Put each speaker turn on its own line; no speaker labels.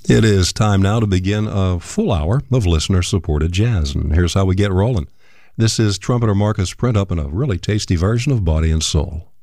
It is time now to begin a full hour of listener-supported jazz, and here's how we get rolling. This is trumpeter Marcus Print up in a really tasty version of Body and Soul.